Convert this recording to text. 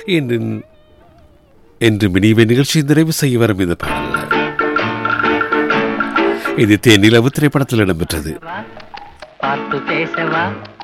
என்று மினிவை நிகழ்ச்சி நிறைவு செய்ய வரும் இந்த பாடல் இது தேனிலவு திரைப்படத்தில் இடம்பெற்றது. பார்த்து பேசவா